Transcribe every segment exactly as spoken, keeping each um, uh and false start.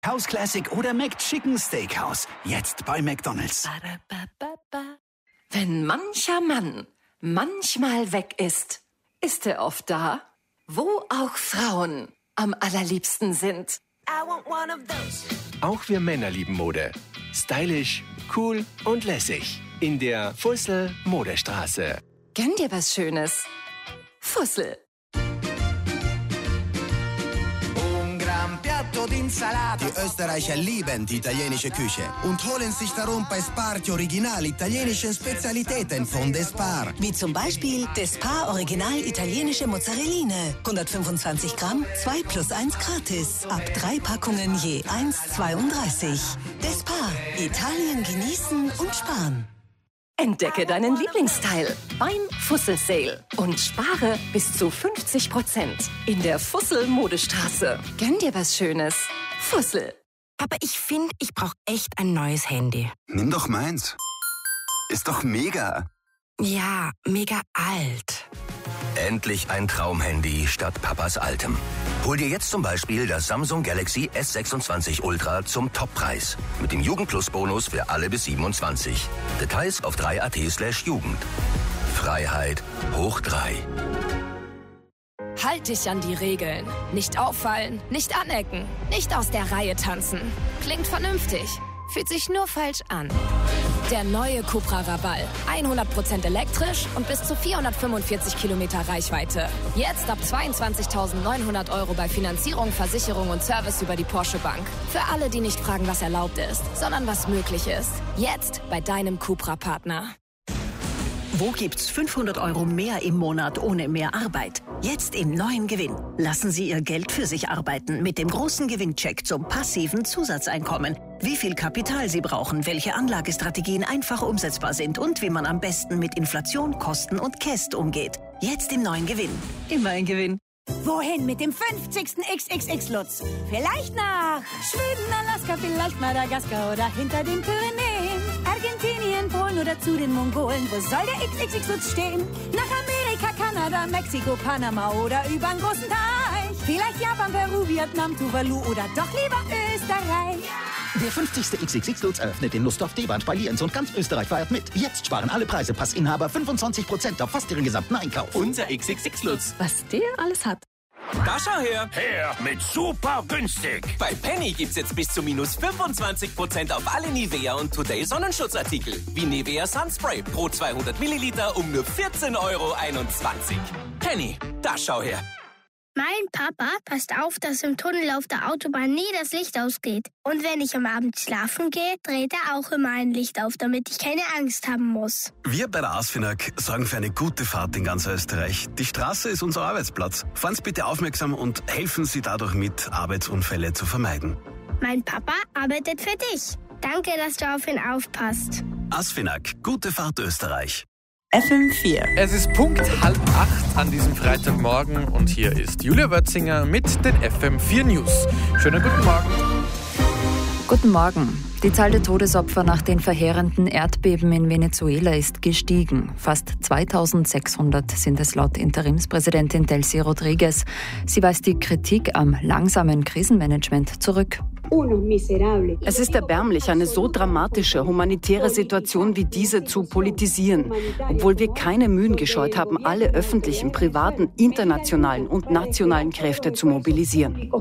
House Classic oder McChicken Steakhouse. Jetzt bei McDonald's. Wenn mancher Mann manchmal weg ist, ist er oft da, wo auch Frauen am allerliebsten sind. Auch wir Männer lieben Mode. Stylisch, cool und lässig. In der Fussel Modestraße. Gönn dir was Schönes. Fussel. Die Österreicher lieben die italienische Küche und holen sich darum bei Spar die original italienischen Spezialitäten von Despar. Wie zum Beispiel Despar Original italienische Mozzarelline. hundertfünfundzwanzig Gramm, zwei plus eins gratis. Ab drei Packungen je eins Komma zweiunddreißig. Despar. Italien genießen und sparen. Entdecke deinen Lieblingsteil beim Fussel Sale und spare bis zu fünfzig Prozent in der Fussel Modestraße. Gönn dir was Schönes. Fussel. Aber ich finde, ich brauche echt ein neues Handy. Nimm doch meins. Ist doch mega. Ja, mega alt. Endlich ein Traumhandy statt Papas altem. Hol dir jetzt zum Beispiel das Samsung Galaxy S sechsundzwanzig Ultra zum Toppreis. Mit dem Jugend-Plus-Bonus für alle bis siebenundzwanzig. Details auf drei Punkt at slash Jugend. Freiheit hoch drei. Halt dich an die Regeln. Nicht auffallen, nicht anecken, nicht aus der Reihe tanzen. Klingt vernünftig, fühlt sich nur falsch an. Der neue Cupra Raval. hundert Prozent elektrisch und bis zu vierhundertfünfundvierzig Kilometer Reichweite. Jetzt ab zweiundzwanzigtausendneunhundert Euro bei Finanzierung, Versicherung und Service über die Porsche Bank. Für alle, die nicht fragen, was erlaubt ist, sondern was möglich ist. Jetzt bei deinem Cupra-Partner. Wo gibt's fünfhundert Euro mehr im Monat ohne mehr Arbeit? Jetzt im neuen Gewinn. Lassen Sie Ihr Geld für sich arbeiten mit dem großen Gewinncheck zum passiven Zusatzeinkommen. Wie viel Kapital Sie brauchen, welche Anlagestrategien einfach umsetzbar sind und wie man am besten mit Inflation, Kosten und Käst umgeht. Jetzt im neuen Gewinn. Immer ein Gewinn. Wohin mit dem fünfzigsten X X X-Lutz? Vielleicht nach Schweden, Alaska, vielleicht Madagaskar oder hinter den Pyrenäen. Argentinien, Polen oder zu den Mongolen. Wo soll der X X X-Lutz stehen? Nach Amerika, Kanada, Mexiko, Panama oder übern großen Teich. Vielleicht Japan, Peru, Vietnam, Tuvalu oder doch lieber Österreich. Der fünfzigste X X X-Lutz eröffnet in Lustdorf, Deband bei Lienz und ganz Österreich feiert mit. Jetzt sparen alle Preise Passinhaber fünfundzwanzig Prozent auf fast ihren gesamten Einkauf. Unser X X X-Lutz. Was der alles hat. Da schau her. Her mit super günstig. Bei Penny gibt's jetzt bis zu minus fünfundzwanzig Prozent auf alle Nivea und Today Sonnenschutzartikel. Wie Nivea Sunspray pro zweihundert Milliliter um nur vierzehn Euro einundzwanzig. Penny, da schau her. Mein Papa passt auf, dass im Tunnel auf der Autobahn nie das Licht ausgeht. Und wenn ich am Abend schlafen gehe, dreht er auch immer ein Licht auf, damit ich keine Angst haben muss. Wir bei der ASFINAG sorgen für eine gute Fahrt in ganz Österreich. Die Straße ist unser Arbeitsplatz. Fahren Sie bitte aufmerksam und helfen Sie dadurch mit, Arbeitsunfälle zu vermeiden. Mein Papa arbeitet für dich. Danke, dass du auf ihn aufpasst. ASFINAG, gute Fahrt Österreich. F M vier. Es ist Punkt halb acht an diesem Freitagmorgen und hier ist Julia Wörzinger mit den F M vier News. Schönen guten Morgen. Guten Morgen. Die Zahl der Todesopfer nach den verheerenden Erdbeben in Venezuela ist gestiegen. Fast zweitausendsechshundert sind es laut Interimspräsidentin Delcy Rodriguez. Sie weist die Kritik am langsamen Krisenmanagement zurück. Es ist erbärmlich, eine so dramatische humanitäre Situation wie diese zu politisieren, obwohl wir keine Mühen gescheut haben, alle öffentlichen, privaten, internationalen und nationalen Kräfte zu mobilisieren.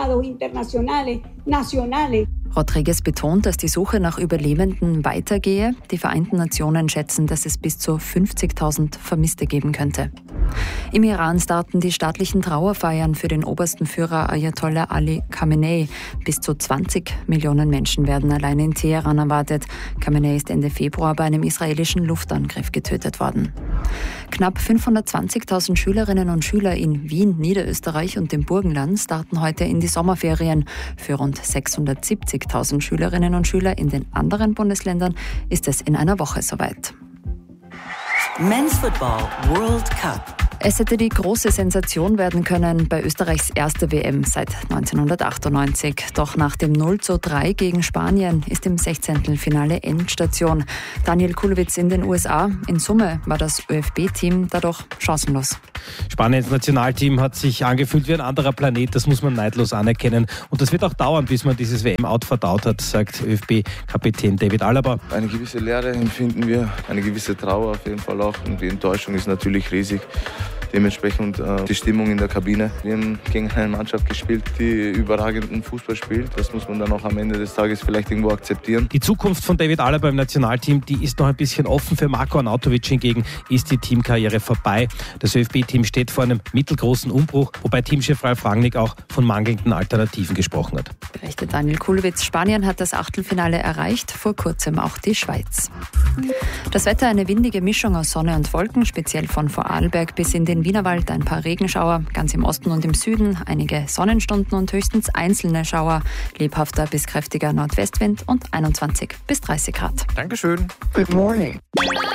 Rodriguez betont, dass die Suche nach Überlebenden weitergehe. Die Vereinten Nationen schätzen, dass es bis zu fünfzigtausend Vermisste geben könnte. Im Iran starten die staatlichen Trauerfeiern für den obersten Führer Ayatollah Ali Khamenei. Bis zu zwanzig Millionen Menschen werden allein in Teheran erwartet. Khamenei ist Ende Februar bei einem israelischen Luftangriff getötet worden. Knapp fünfhundertzwanzigtausend Schülerinnen und Schüler in Wien, Niederösterreich und dem Burgenland starten heute in die Sommerferien. Für rund sechshundertsiebzigtausend Schülerinnen und Schüler in den anderen Bundesländern ist es in einer Woche soweit. Men's Football World Cup. Es hätte die große Sensation werden können bei Österreichs erster W M seit neunzehnhundertachtundneunzig. Doch nach dem null zu drei gegen Spanien ist im Sechzehntelfinale Endstation. Daniel Kulowitz in den U S A. In Summe war das ÖFB-Team dadurch chancenlos. Spaniens Nationalteam hat sich angefühlt wie ein anderer Planet, das muss man neidlos anerkennen. Und das wird auch dauern, bis man dieses W M-Out verdaut hat, sagt ÖFB-Kapitän David Alaba. Eine gewisse Leere empfinden wir, eine gewisse Trauer auf jeden Fall auch. Und die Enttäuschung ist natürlich riesig. Dementsprechend äh, die Stimmung in der Kabine. Wir haben gegen eine Mannschaft gespielt, die überragenden Fußball spielt. Das muss man dann auch am Ende des Tages vielleicht irgendwo akzeptieren. Die Zukunft von David Alaba im Nationalteam, die ist noch ein bisschen offen. Für Marko Arnautovic hingegen ist die Teamkarriere vorbei. Das ÖFB-Team steht vor einem mittelgroßen Umbruch, wobei Teamchef Ralf Rangnick auch von mangelnden Alternativen gesprochen hat. Berichtet Daniel Kulowitz. Spanien hat das Achtelfinale erreicht, vor kurzem auch die Schweiz. Das Wetter, eine windige Mischung aus Sonne und Wolken, speziell von Vorarlberg bis in den Wienerwald ein paar Regenschauer, ganz im Osten und im Süden einige Sonnenstunden und höchstens einzelne Schauer, lebhafter bis kräftiger Nordwestwind und einundzwanzig bis dreißig Grad. Dankeschön. Good morning.